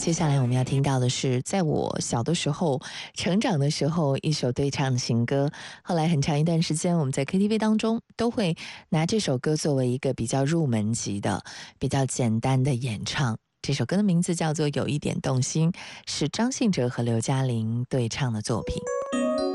接下来我们要听到的是在我小的时候成长的时候一首对唱的情歌，后来很长一段时间我们在 KTV 当中都会拿这首歌作为一个比较入门级的比较简单的演唱。这首歌的名字叫做有一点动心，是张信哲和刘嘉玲对唱的作品。